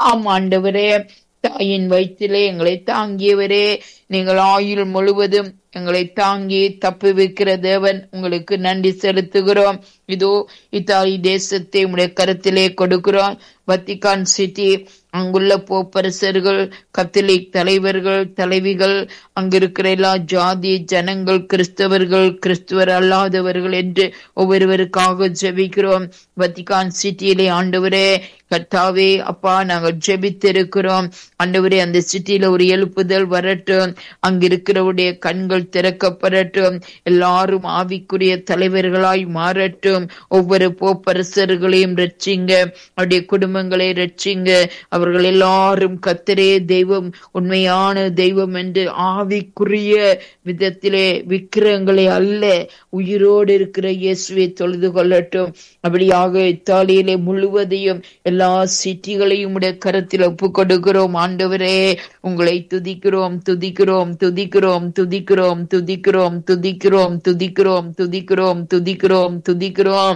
ஆம் ஆண்டவரே, தாயின் வயிற்றிலே எங்களை தாங்கியவரே, நீங்கள் ஆயுள் முழுவதும் எங்களை தாங்கி தப்புவிக்கிற தேவன், உங்களுக்கு நன்றி செலுத்துகிறோம். இதோ இத்தாலி தேசத்தை உடைய கருத்திலே கொடுக்கிறோம். வத்திகான் சிட்டி, அங்குள்ள போப்பரசர்கள், கத்தோலிக் தலைவர்கள், தலைவிகள், அங்கிருக்கிற எல்லா ஜாதி ஜனங்கள், கிறிஸ்தவர்கள், கிறிஸ்துவர் அல்லாதவர்கள் என்று ஒவ்வொருவருக்காக ஜெபிக்கிறோம். வத்திகான் சிட்டியிலே ஆண்டவரே கர்த்தாவே அப்பா, நாங்கள் ஜெபித்திருக்கிறோம். ஆண்டவரே, அந்த சிட்டியில ஒரு எழுப்புதல் வரட்டும், அங்கிருக்கிறவுடைய கண்கள் திறக்கப்படட்டும், எல்லாரும் ஆவிக்குரிய தலைவர்களாய் மாறட்டும். ஒவ்வொரு போப்பரசர்களையும் ரட்சிங்க, அவருடைய குடும்பங்களை ரட்சிங்க. அவர்கள் எல்லாரும் கர்த்தரே தெய்வம், உண்மையான தெய்வம் என்று ஆவிக்குரிய விதத்திலே விக்கிரங்களை அல்ல, உயிரோடு இருக்கிற இயேசுவை தொழுது கொள்ளட்டும். அப்படியாக இத்தாலியிலே முழுவதையும் எல்லா சிட்டிகளையும் உடைய கரத்தில் ஒப்பு கொடுக்கிறோம். ஆண்டவரே, உங்களை துதிக்கிறோம், துதிக்கிறோம், துதிக்கிறோம், துதிக்கிறோம், துதிக்கிறோம், துதிக்கிறோம், துதிக்கிறோம், துதிக்கிறோம், துதிக்கிறோம், துதிக்கிறோம்.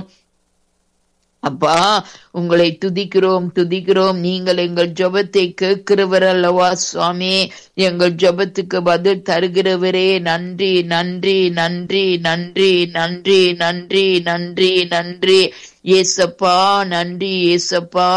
அப்பா, உங்களை துதிக்கிறோம், துதிக்கிறோம். நீங்கள் எங்கள் ஜெபத்தை கேட்கிறவர் அல்லவா சுவாமி, எங்கள் ஜெபத்துக்கு பதில் தருகிறவரே. நன்றி, நன்றி, நன்றி, நன்றி, நன்றி, நன்றி, நன்றி, நன்றி ஏசப்பா, நன்றி ஏசப்பா,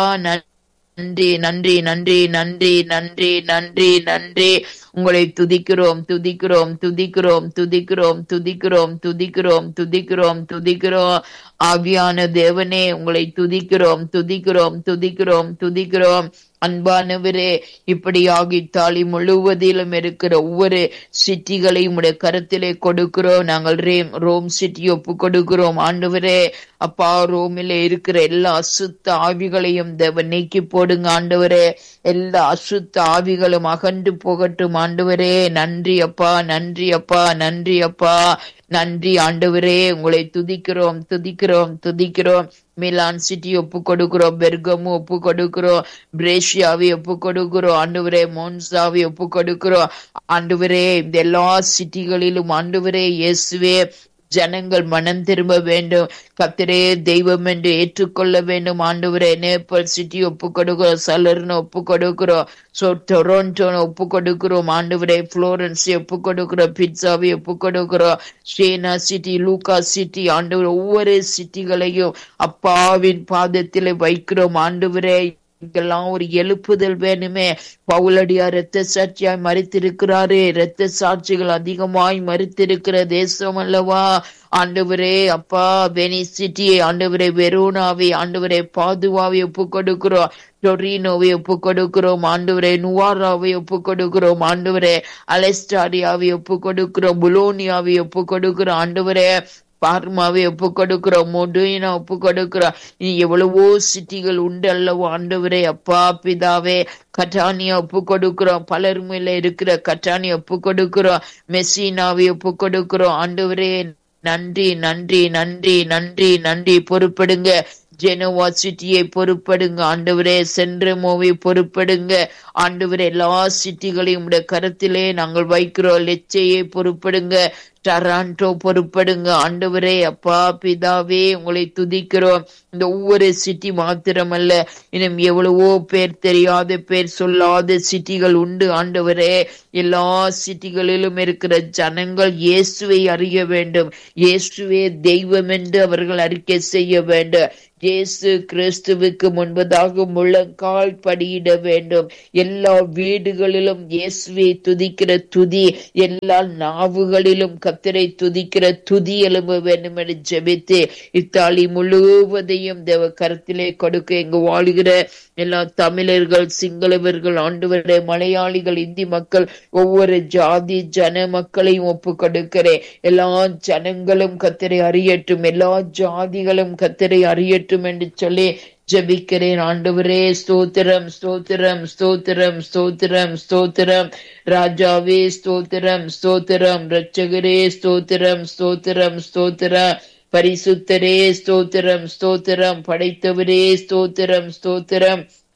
நன்றி, நன்றி, நன்றி, நன்றி, நன்றி, நன்றி, நன்றி. உங்களை துதிக்கிறோம், துதிக்கிறோம், துதிக்கிறோம், துதிக்கிறோம், துதிக்கிறோம், துதிக்கிறோம், துதிக்கிறோம், துதிக்கிறோம். ஆவியான தேவனே, உங்களை துதிக்கிறோம், துதிக்கிறோம், துதிக்கிறோம், துதிக்கிறோம். அன்பானவரே, இப்படியாக இத்தாலி முழுவதிலும் இருக்கிற ஒவ்வொரு சிட்டிகளையும் உடைய கருத்திலே கொடுக்கிறோம். நாங்கள் ரோம் சிட்டி ஒப்பு கொடுக்கிறோம். ஆண்டவரே அப்பா, ரோமிலே இருக்கிற எல்லா அசுத்த ஆவிகளையும் தேவன் நீக்கி போடுங்க. ஆண்டவரே, எல்லா அசுத்த ஆவிகளும் அகன்று போகட்டும். ஆண்டவரே, நன்றி அப்பா, நன்றி அப்பா, நன்றி அப்பா, நன்றி ஆண்டவரே. உங்களை துதிக்கிறோம், துதிக்கிறோம், துதிக்கிறோம். மிலான் சிட்டி ஒப்பு கொடுக்கிறோம், பெர்கமு ஒப்பு கொடுக்கிறோம், பிரேஷியாவை ஒப்பு கொடுக்கிறோம். ஆண்டவரே, மோன்சாவை ஒப்பு கொடுக்கிறோம். ஆண்டவரே, இந்த எல்லா சிட்டிகளிலும் ஆண்டவரே இயேசுவே, ஜனங்கள் மனம் திரும்ப வேண்டும், கர்த்தரே தெய்வம் என்று ஏற்றுக்கொள்ள வேண்டும். ஆண்டவரே, நேபாள் சிட்டி ஒப்பு கொடுக்கிறோம், சலர்னு ஒப்பு கொடுக்கிறோம், டொரண்டோன்னு ஒப்பு கொடுக்கிறோம். ஆண்டவரே, புளோரன்ஸ் ஒப்பு கொடுக்கிறோம், பிட்சாவை ஒப்பு கொடுக்கிறோம், ஷேனா சிட்டி, லூகா சிட்டி. ஆண்டவர் ஒவ்வொரு சிட்டிகளையும் அப்பாவின் பாதத்திலே வைக்கிறோம். ஆண்டவரே, இங்கெல்லாம் ஒரு எழுப்புதல் வேணுமே. பவுலடியா இரத்த சாட்சியாய் மரித்திருக்கிறாரே, இரத்த சாட்சிகள் அதிகமாய் மரித்திருக்கிற தேசம் அல்லவா. ஆண்டவரே அப்பா, வெனிஸ் சிட்டியை, ஆண்டவரே வெரோனாவை, ஆண்டவரே பாதுவாவை ஒப்பு கொடுக்கிறோம், டொரினோவை ஒப்பு கொடுக்கிறோம். ஆண்டவரே, நுவாராவை ஒப்பு கொடுக்கிறோம். ஆண்டவரே, அலெஸ்டாரியாவை ஒப்பு கொடுக்கிறோம், புலோனியாவை ஒப்பு கொடுக்கிறோம். ஆண்டவரே, பார்மாவை ஒப்பு கொடுக்கிறோம், மொடுயினா ஒப்பு கொடுக்கிறோம். இனி எவ்வளவோ சிட்டிகள் உண்டு அல்லவோ. ஆண்டவரே அப்பா பிதாவே, கட்டானியா ஒப்பு கொடுக்கிறோம், பலர்மையில இருக்கிற கட்டானியா ஒப்பு கொடுக்கிறோம், மெஸ்ஸினாவை ஒப்பு கொடுக்கிறோம். ஆண்டவரே, நன்றி, நன்றி, நன்றி, நன்றி, நன்றி. பொறுப்படுங்க, ஜெனோவா சிட்டியை பொறுப்படுங்க. ஆண்டவரே, சென்ட்ரமோவை பொறுப்படுங்க. ஆண்டவரே, எல்லா சிட்டிகளையும் உடைய கருத்திலே நாங்கள் வைக்கிறோம். லெச்சையை பொறுப்படுங்க, டொராண்டோ பொறுப்படுங்க. ஆண்டவரே அப்பா பிதாவே, உங்களை துதிக்கிறோம். இந்த ஒவ்வொரு சிட்டி மாத்திரமல்ல, இன்னும் எவ்வளவோ பேர் தெரியாத, பேர் சொல்லாத சிட்டிகள் உண்டு. ஆண்டவரே, எல்லா சிட்டிகளிலும் இருக்கிற ஜனங்கள் இயேசுவை அறிய வேண்டும், இயேசுவே தெய்வம் என்று அவர்கள் அறிக்கை செய்ய வேண்டும். இயேசு கிறிஸ்துவுக்கு முன்பதாக முழங்கால் படியிட வேண்டும். எல்லா வீடுகளிலும் இயேசுவை துதிக்கிற துதி, எல்லா நாவுகளிலும் கர்த்தரை துதிக்கிற துதி எழும்ப வேண்டும் என்று ஜெபித்து இத்தாலி முழுவதையும் தேவ கருத்திலே கொடுக்க எங்கு வாழ்கிற எல்லா தமிழர்கள், சிங்களவர்கள், ஆண்டவரே மலையாளிகள், இந்தி மக்கள், ஒவ்வொரு ஜாதி ஜன மக்களையும் ஒப்பு கொடுக்கிறேன். எல்லா ஜனங்களும் கர்த்தரை அறியட்டும், எல்லா ஜாதிகளும் கர்த்தரை அறியட்டும் என்று சொல்லி ஜெபிக்கிறேன். ஆண்டவரே, ஸ்தோத்திரம், ஸ்தோத்திரம், ஸ்தோத்திரம், ஸ்தோத்திரம், ஸ்தோத்திரம். ராஜாவே ஸ்தோத்திரம், ஸ்தோத்திரம். இரட்சகரே ஸ்தோத்திரம், ஸ்தோத்திரம், ஸ்தோத்திரம். பரிசுத்தரே ஸ்தோத்திரம், ஸ்தோத்திரம். படைத்தவரே ஸ்தோத்திரம், ஸ்தோத்திரம்.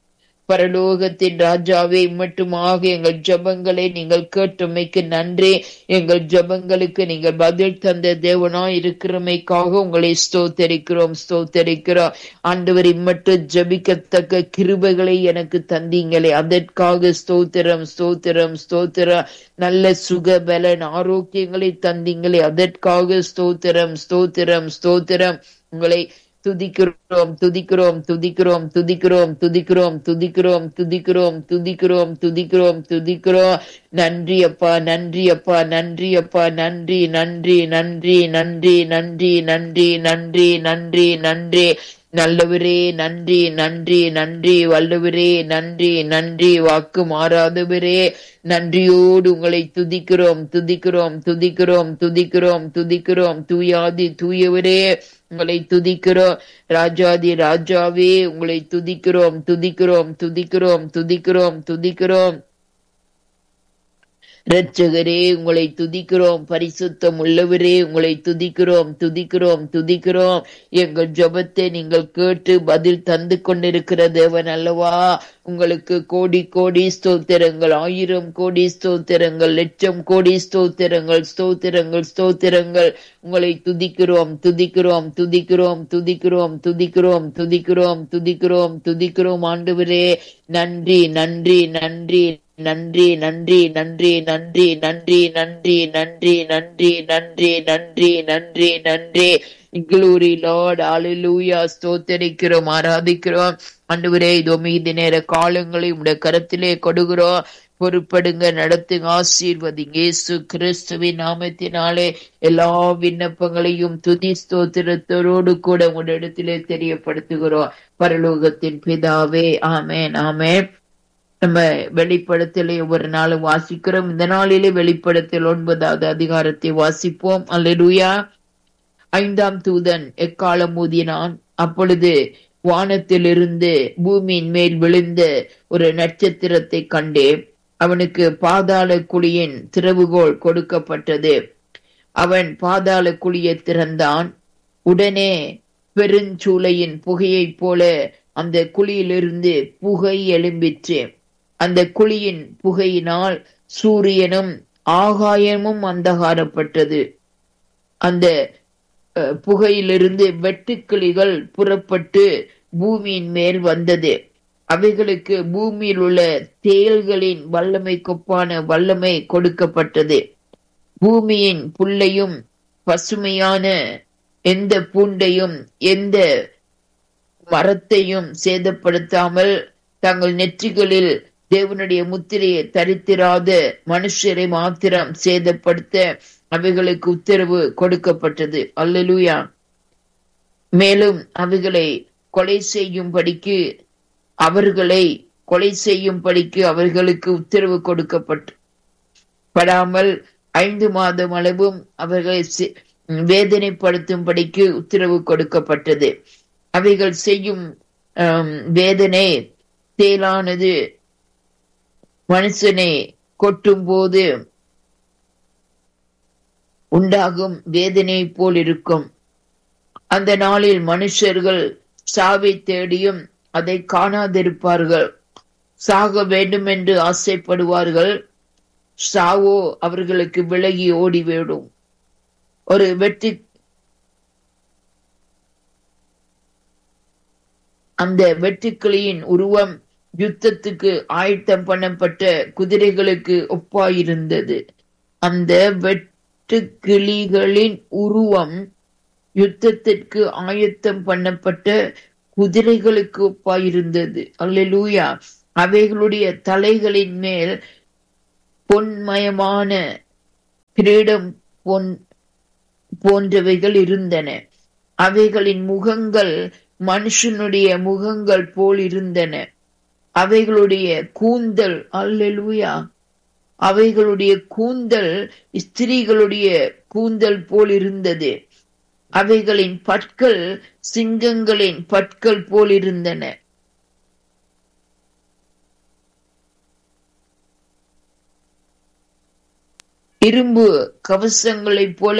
பரலோகத்தின் ராஜாவே, மட்டுமாக எங்கள் ஜெபங்களை நீங்கள் கேட்டமைக்கு நன்றி. எங்கள் ஜெபங்களுக்கு நீங்கள் பதில் தந்த தேவனாய் இருக்கிறமைக்காக உங்களை ஸ்தோத்தரிக்கிறோம். ஆண்டவர், இம்மட்டும் ஜெபிக்கத்தக்க கிருபைகளை எனக்கு தந்தீங்களே, அதற்காக ஸ்தோத்திரம். நல்ல சுக பலன் ஆரோக்கியங்களை தந்தீங்களே, அதற்காக ஸ்தோத்திரம். உங்களை துதிக்கிறோம். நன்றி அப்பா, நன்றி. நல்லவரே நன்றி. வல்லவரே நன்றி. வாக்கு மாறாதவரே நன்றியோடு உங்களை துதிக்கிறோம். தூயாதி தூயவரே உங்களை துதிக்கிறோம். ராஜாதி ராஜாவே உங்களை துதிக்கிறோம். இரட்சகரே உங்களை துதிக்கிறோம். பரிசுத்தம் உள்ளவரே உங்களை துதிக்கிறோம். எங்கள் ஜெபத்தை நீங்கள் கேட்டு பதில் தந்து கொண்டிருக்கிற தேவன் அல்லவா? உங்களுக்கு கோடி கோடி ஸ்தோத்திரங்கள், 1000 கோடி ஸ்தோத்திரங்கள், லட்சம் கோடி ஸ்தோத்திரங்கள். உங்களை துதிக்கிறோம். ஆண்டவரே நன்றி. Glory Lord, hallelujah. ஸ்தோத்திரிக்கிறோம், ஆராதிக்கிறோம். ஆண்டவரே, இதோ மீதி நேர காலங்களை உம்முடைய கரத்திலே கொடுக்கிறோம். பொறுப்படுங்க, நடத்துங்க, ஆசீர்வதிங்க. இயேசு கிறிஸ்துவின் நாமத்தினாலே எல்லா விண்ணப்பங்களையும் துதி ஸ்தோத்திரத்தோடு கூட உங்களுடைய இடத்திலே தெரியப்படுத்துகிறோம். பரலோகத்தின் பிதாவே, ஆமென். நம்ம வெளிப்படுத்தலை ஒவ்வொரு நாளும் வாசிக்கிறோம். இந்த நாளிலே வெளிப்படுத்தல் 9வது அதிகாரத்தை வாசிப்போம். அல்லேலூயா. 5ஆம் தூதன் எக்காளம் ஊதினான். அப்பொழுது வானத்திலிருந்து பூமியின் மேல் விழுந்த ஒரு நட்சத்திரத்தை கண்டேன். அவனுக்கு பாதாள குழியின் திறவுகோல் கொடுக்கப்பட்டது. அவன் பாதாள குழியை திறந்தான். உடனே பெருஞ்சூளையின் புகையைப் போல அந்த குழியிலிருந்து புகை எழும்பிற்று. அந்த குழியின் புகையினால் சூரியனும் ஆகாயமும் அந்தகாரப்பட்டது. அந்த புகையிலிருந்து வெட்டுக்கிளிகள் புறப்பட்டு பூமியின் மேல் வந்தது. அவைகளுக்கு பூமியில் உள்ள தேள்களின் வல்லமைக்கொப்பான வல்லமை கொடுக்கப்பட்டது. பூமியின் புல்லையும் பசுமையான எந்த பூண்டையும் எந்த மரத்தையும் சேதப்படுத்தாமல் தங்கள் நெற்றிகளில் தேவனுடைய முத்திரையை தரித்திராத மனுஷரை மாத்திரம் சேதப்படுத்த அவைகளுக்கு உத்தரவு கொடுக்கப்பட்டது. அல்லேலூயா. மேலும் அவைகளை கொலை செய்யும்படிக்கு அவர்களுக்கு உத்தரவு கொடுக்கப்படாமல் 5 மாதம் அளவும் அவர்களை வேதனைப்படுத்தும்படிக்கு உத்தரவு கொடுக்கப்பட்டது. அவைகள் செய்யும் வேதனை தேளானது மனுஷனை கொட்டும் போது உண்டாகும் வேதனை போல் இருக்கும். அந்த நாளில் மனுஷர்கள் சாவை தேடியும் அதை காணாதிருப்பார்கள். சாக வேண்டும் என்று ஆசைப்படுவார்கள். சாவோ அவர்களுக்கு விலகி ஓடிவிடும். அந்த வெட்டுக்கிளியின் உருவம் யுத்தத்துக்கு ஆயத்தம் பண்ணப்பட்ட குதிரைகளுக்கு ஒப்பாயிருந்தது. அந்த வெட்டுக்கிளிகளின் உருவம் யுத்தத்திற்கு ஆயத்தம் பண்ணப்பட்ட குதிரைகளுக்கு ஒப்பாயிருந்தது. அல்லேலூயா. அவைகளுடைய தலைகளின் மேல் பொன்மயமான கிரீடம் போன்றவைகள் இருந்தன. அவைகளின் முகங்கள் மனுஷனுடைய முகங்கள் போல் இருந்தன. அவைகளுடைய கூந்தல், அல்லேலூயா, அவைகளுடைய கூந்தல் ஸ்திரீகளுடைய கூந்தல் போல் இருந்தது. அவைகளின் பற்கள் சிங்கங்களின் பற்கள் போல் இருந்தன. இரும்பு கவசங்களைப் போல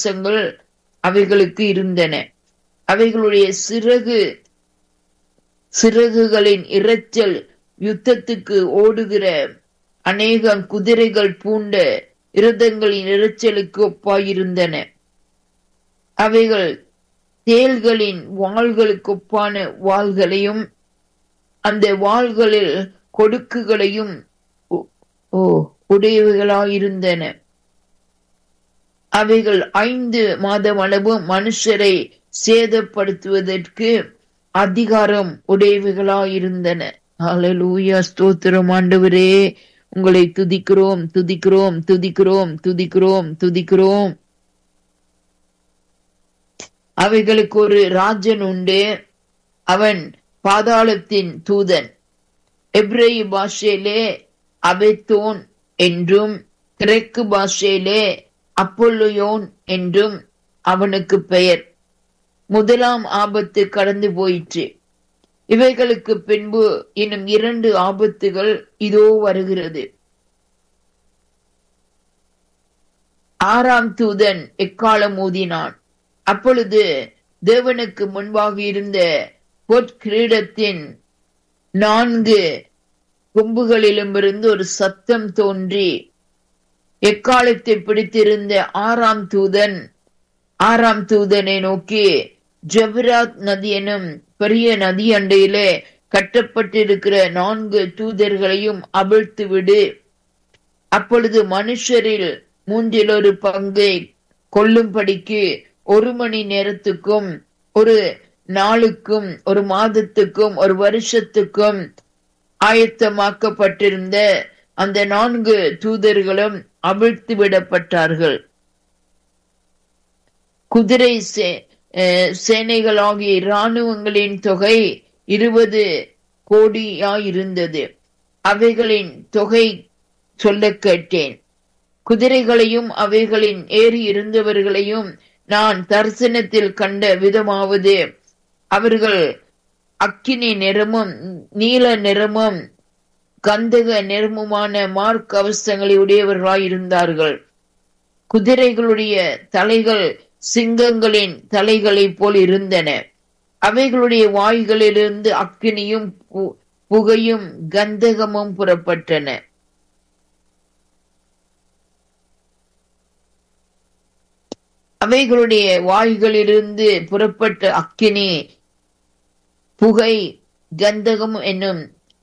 மார்க்கவசங்கள் அவைகளுக்கு இருந்தன. அவைகளுடைய சிறகுகளின் இரைச்சல் யுத்தத்துக்கு ஓடுகிற அநேகம் குதிரைகள் பூண்ட இரதங்களின் இரைச்சலுக்கு ஒப்பாயிருந்தன. அவைகள் தேள்களின் வாள்களுக்கு ஒப்பான வாள்களையும் அந்த வாள்களில் கொடுக்குகளையும் உடையவைகளாயிருந்தன. அவைகள் 5 மாதமளவும் மனுஷரை சேதப்படுத்துவதற்கு அதிகாரம் உடையவைகளாயிருந்தன. ஹல்லேலூயா, ஸ்தோத்திரம் ஆண்டவரே, உங்களை துதிக்கிறோம் துதிக்கிறோம் துதிக்கிறோம் துதிக்கிறோம் துதிக்கிறோம். அவைகளுக்கு ஒரு ராஜன் உண்டு, அவன் பாதாளத்தின் தூதன். எபிரேய பாஷையிலே அபெத்தோன் என்றும் கிரேக்கு பாஷையிலே அப்பொல்லோயோன் என்றும் அவனுக்கு பெயர். முதலாம் ஆபத்து கடந்து போயிற்று. இவைகளுக்கு பின்பு இன்னும் 2 ஆபத்துகள் இதோ வருகிறது. 6ஆம் தூதன் எக்காளம் ஊதினான். அப்பொழுது தேவனுக்கு முன்பாக இருந்த பொற்கிரீடத்தின் 4 கொம்புகளிலுமிருந்து ஒரு சத்தம் தோன்றி, எக்காலத்தை பிடித்திருந்த 6ஆம் தூதனை நோக்கி, ஜெபராத் நதி எனும் பெரிய நதி அண்டையிலே கட்டப்பட்டிருக்கிற 4 தூதர்களையும் அவிழ்த்து விடு. அப்பொழுது மனுஷரில் 1/3 பங்கை கொல்லும்படிக்கு 1 மணி நேரத்துக்கும், ஒரு நாளுக்கும், ஒரு மாதத்துக்கும், ஒரு வருஷத்துக்கும் ஆயத்தமாக்கப்பட்டிருந்த அந்த 4 தூதர்களும் அவிழ்த்து விடப்பட்டார்கள். குதிரை சேனைகளாகிய இராணுவங்களின் தொகை 20 கோடியாயிருந்தது. அவைகளின் தொகை சொல்ல கேட்டேன். குதிரைகளையும் அவைகளின் ஏறி இருந்தவர்களையும் நான் தரிசனத்தில் கண்ட விதமாவது, அவர்கள் அக்கினி நிறமும் நீல நிறமும் கந்தக நிறமுமான மார்க்கவசங்களை உடையவர்களாயிருந்தார்கள். குதிரைகளுடைய தலைகள் சிங்கங்களின் தலைகளை போல் இருந்தன. அவைகளுடைய வாய்களிலிருந்து அக்கினியும் புகையும் கந்தகமும் புறப்பட்டன. அவைகளுடைய வாய்களிலிருந்து புறப்பட்ட அக்கினி, புகை, கந்தகம் என்னும்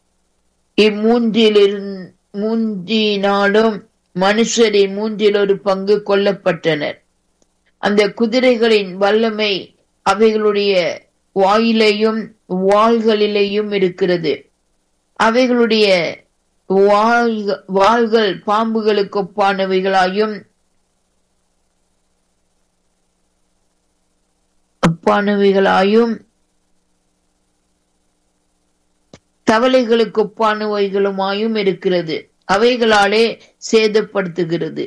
இம்மூன்றினாலும் மனுஷரின் 1/3 பங்கு கொல்லப்பட்டனர். அந்த குதிரைகளின் வல்லமை அவைகளுடைய வாயிலையும் வாள்களிலேயும் இருக்கிறது. அவைகளுடைய வாள்கள் பாம்புகளுக்கு ஒப்பானவைகளாயும் தவளைகளுக்கு ஒப்பானவைகளுமாயும் இருக்கிறது. அவைகளாலே சேதப்படுத்துகிறது.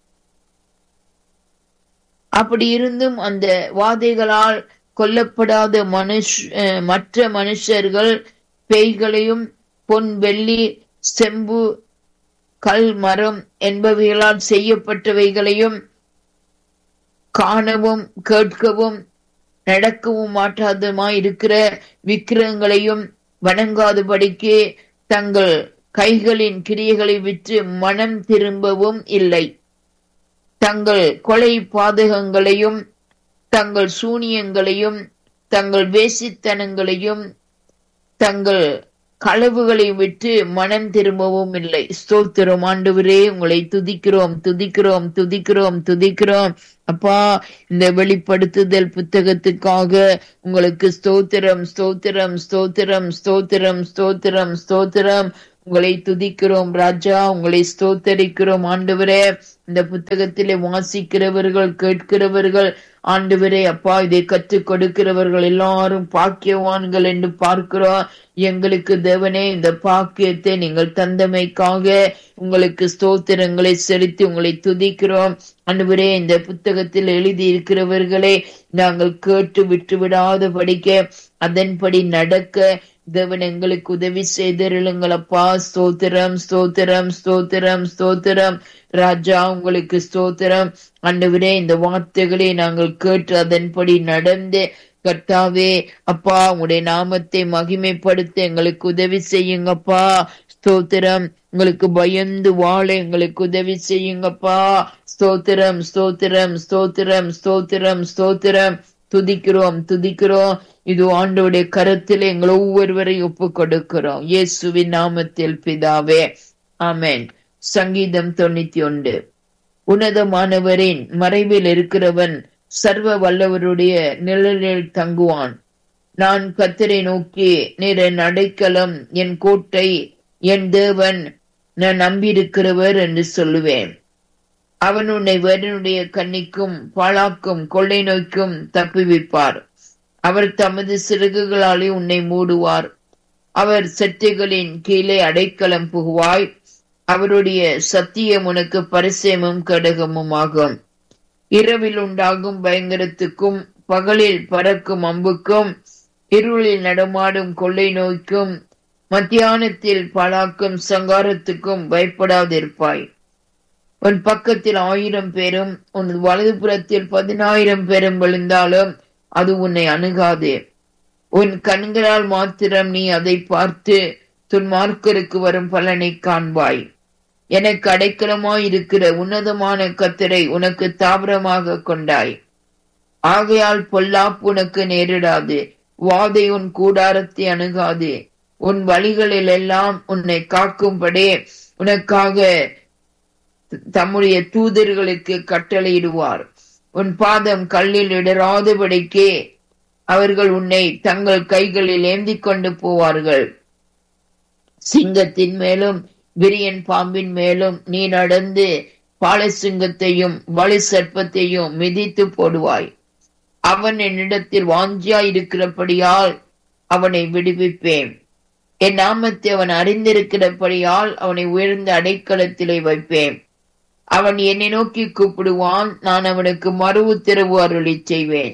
அப்படி இருந்தும் அந்த வாதைகளால் கொல்லப்படாத மற்ற மனுஷர்கள் பேய்களையும் பொன், வெள்ளி, செம்பு, கல், மரம் என்பவைகளால் செய்யப்பட்டவைகளையும் காணவும் கேட்கவும் நடக்கவும் மாட்டாதமாய் இருக்கிற விக்கிரகங்களையும் வணங்காதபடிக்கு தங்கள் கைகளின் கிரியைகளை விற்று மனம் திரும்பவும் இல்லை. தங்கள் கொலை பாதகங்களையும் தங்கள் சூனியங்களையும் தங்கள் வேசித்தனங்களையும் தங்கள் களவுகளை விட்டு மனம் திரும்பவும் இல்லை. ஸ்தோத்திரம் ஆண்டவரே, உங்களை துதிக்கிறோம் துதிக்கிறோம் துதிக்கிறோம் துதிக்கிறோம். அப்பா, இந்த வெளிப்படுத்துதல் புத்தகத்துக்காக உங்களுக்கு ஸ்தோத்திரம் ஸ்தோத்திரம் ஸ்தோத்திரம் ஸ்தோத்திரம் ஸ்தோத்திரம் ஸ்தோத்திரம். உங்களை துதிக்கிறோம் ராஜா, உங்களை ஸ்தோத்தரிக்கிறோம் ஆண்டவரே. இந்த புத்தகத்திலே வாசிக்கிறவர்கள், கேட்கிறவர்கள் ஆண்டவரே, அப்பா, இதை கற்றுக் கொடுக்கிறவர்கள் எல்லாரும் பாக்கியவான்கள் என்று பார்க்கிறோம். எங்களுக்கு தேவனே, இந்த பாக்கியத்தை நீங்கள் தந்தமைக்காக உங்களுக்கு ஸ்தோத்திரங்களை செலுத்தி உங்களை துதிக்கிறோம் ஆண்டவரே. இந்த புத்தகத்தில் எழுதி இருக்கிறவர்களை நாங்கள் கேட்டு விட்டு விடாத படிக்க, அதன்படி நடக்க தேவன் எங்களுக்கு உதவி செய்திருங்களப்பா. ஸ்தோத்திரம் ஸ்தோத்திரம் ஸ்தோத்திரம் ஸ்தோத்திரம் ராஜா, உங்களுக்கு ஸ்தோத்திரம் ஆண்டவரே. இந்த வார்த்தைகளை நாங்கள் கேட்டு அதன்படி நடந்து கர்த்தாவே அப்பா, உங்களுடைய நாமத்தை மகிமைப்படுத்த எங்களுக்கு உதவி செய்யுங்கப்பா. ஸ்தோத்திரம். உங்களுக்கு பயந்து வாழ எங்களுக்கு உதவி செய்யுங்கப்பா. ஸ்தோத்திரம், ஸ்தோத்திரம், ஸ்தோத்திரம், ஸ்தோத்திரம், ஸ்தோத்திரம். துதிக்கிறோம். இது ஆண்டவருடைய கரத்தில் எங்கள் ஒவ்வொருவரை ஒப்பு கொடுக்கிறோம். இயேசுவின் நாமத்தில் பிதாவே, ஆமென். சங்கீதம் 91. உன்னதமானவரின் மறைவில் இருக்கிறவன் சர்வ வல்லவருடைய நிழலில் தங்குவான். நான் கர்த்தரை நோக்கி, நீர் என் அடைக்கலம், என் கோட்டை, என் தேவன், நான் நம்பியிருக்கிறவர் என்று சொல்லுவேன். அவன் உன்னை வேடனுடைய கண்ணிக்கும் பாழாக்கும் கொள்ளை நோய்க்கும் தப்புவிப்பார். அவர் தமது சிறகுகளாலே உன்னை மூடுவார். அவர் செட்டைகளின் கீழே அடைக்கலம் புகுவாய். அவருடைய சத்தியம் உனக்கு பரிசேமும் கடகமும் ஆகும். இரவில் உண்டாகும் பயங்கரத்துக்கும் பகலில் பறக்கும் அம்புக்கும் இருளில் நடமாடும் கொள்ளை நோய்க்கும் மத்தியானத்தில் பாழாக்கும் சங்காரத்துக்கும் பயப்படாதிருப்பாய். உன் பக்கத்தில் 1000 பேரும் உன் வலதுபுறத்தில் 10,000 பேரும் விழுந்தாலும் அது உன்னை அணுகாது. உன் கண்களால் மாத்திரம் நீ அதை பார்த்து துன்மார்க்கருக்கு வரும் பலனை காண்பாய். எனக்கு அடைக்கலமாய் இருக்கிற உன்னதமான கர்த்தரை உனக்கு தாவரமாக கொண்டாய். ஆகையால் பொல்லாப்பு உனக்கு நேரிடாது, வாதை உன் கூடாரத்தை அணுகாது. உன் வழிகளில் எல்லாம் உன்னை காக்கும்படி உனக்காக தம்முடைய தூதர்களுக்கு கட்டளையிடுவார். உன் பாதம் கல்லில் இடராதபடிக்கு அவர்கள் உன்னை தங்கள் கைகளில் ஏந்தி கொண்டு போவார்கள். சிங்கத்தின் மேலும் விரியன் பாம்பின் மேலும் நீ நடந்து பாலசிங்கத்தையும் வலு சர்ப்பத்தையும் மிதித்து போடுவாய். அவன் என்னிடத்தில் வாஞ்சியாய் இருக்கிறபடியால் அவனை விடுவிப்பேன். என் நாமத்தை அவன் அறிந்திருக்கிறபடியால் அவனை உயர்ந்த அடைக்கலத்திலே வைப்பேன். அவன் என்னை நோக்கி கூப்பிடுவான், நான் அவனுக்கு மறு உத்தரவு அருளி செய்வேன்.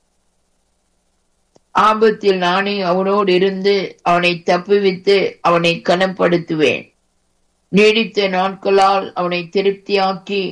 ஆபத்தில் நானே அவனோடு இருந்து அவனை தப்புவித்து அவனை கனப்படுத்துவேன். நீடித்த நாட்களால் அவனை திருப்தியாக்கி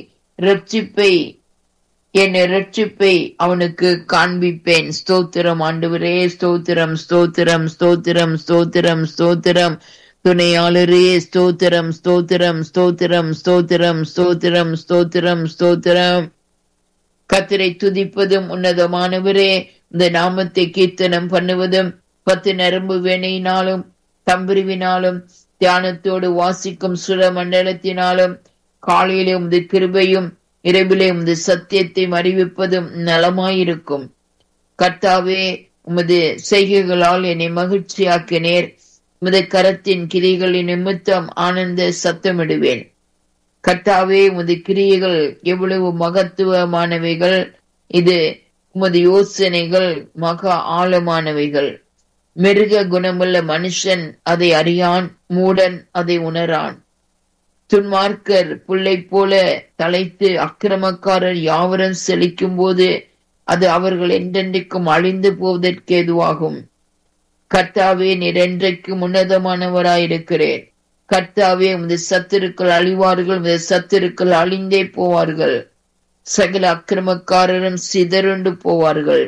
என் இரட்சிப்பை அவனுக்கு காண்பிப்பேன். ஸ்தோத்திரம் ஆண்டவரே, ஸ்தோத்திரம், ஸ்தோத்திரம், ஸ்தோத்திரம், ஸ்தோத்திரம், ஸ்தோத்திரம். துணையாளரே, ஸ்தோத்திரம், ஸ்தோத்திரம், ஸ்தோத்திரம், ஸ்தோத்திரம், ஸ்தோத்திரம், ஸ்தோத்திரம், ஸ்தோத்திரம். கர்த்தரை துதிப்பதும் உன்னதமானவரே, இந்த நாமத்தை கீர்த்தனம் பண்ணுவதும் 10 நரம்பு வேணையினாலும் தம்புருவினாலும் தியானத்தோடு வாசிக்கும் சுர மண்டலத்தினாலும் காலையிலே உமது கிருபையும் இரவிலே உமது சத்தியத்தை அறிவிப்பதும் நலமாயிருக்கும். கர்த்தாவே, உமது செய்கைகளால் என்னை மகிழ்ச்சியாக்கினேர். உமது கரத்தின் கிரிகளின் நிமித்தம் ஆனந்த சத்தமிடுவேன். கர்த்தாவே, உமது கிரியைகள் எவ்வளவு மகத்துவமானவைகள்! இது உமது யோசனைகள் மகா ஆழமானவைகள். மிருக குணமுள்ள மனுஷன் அதை அறியான், மூடன் அதை உணரான். துன்மார்க்கர் புல்லை போல தலைத்து அக்கிரமக்காரர் யாவரும் செழிக்கும் போது அது அவர்கள் என்றென்றைக்கும் அழிந்து போவதற்கு ஏதுவாகும். கர்த்தாவே, நீர் என்றைக்கும் உன்னதமானவராயிருக்கிறேன். கர்த்தாவே, உமது சத்துருக்கள் அழிவார்கள், உமது சத்துருக்கள் அழிந்தே போவார்கள். சகல அக்கிரமக்காரரும் சிதறுண்டு போவார்கள்.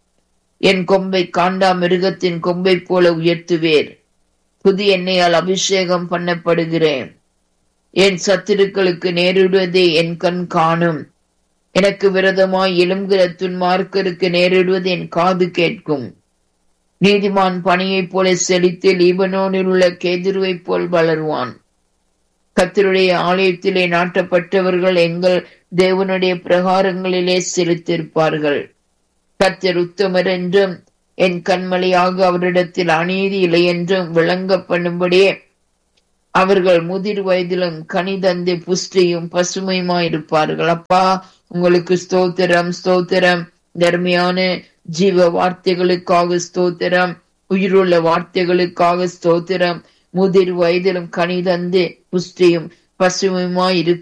என் கொம்பை காண்டா மிருகத்தின் கொம்பை போல உயர்த்துவேர். புது எண்ணெயால் அபிஷேகம் பண்ணப்படுகிறேன். என் சத்துருக்களுக்கு நேரிடுவதை என் கண் காணும். எனக்கு விரோதமாய் எழும்புகிற துன்மார்க்கருக்கு நேரிடுவது என் காது கேட்கும். நீதிமான் பனியைப் போல செழித்து லீபனோனில் உள்ள கேதுருவைப் போல் வளருவான். கர்த்தருடைய ஆலயத்திலே நாட்டப்பட்டவர்கள் எங்கள் தேவனுடைய பிரகாரங்களிலே செலுத்திருப்பார்கள். கர்த்தர் உத்தமர் என்றும் என் கண்மலையாக அவரிடத்தில் அநீதி இல்லை என்றும் விளங்க பண்ணும்படியே அவர்கள் முதிர் வயதிலும் கனி தந்து புஷ்டியும் பசுமையுமாயிருப்பார்கள். அப்பா, உங்களுக்கு ஸ்தோத்திரம், ஸ்தோத்திரம். தர்மையான ஜீவ வார்த்தைகளுக்காக ஸ்தோத்திரம். உயிருள்ள வார்த்தைகளுக்காக ஸ்தோத்திரம். முதிர் வயதிலும் கனி தந்து புஷ்டியும் பசுமையுமாய்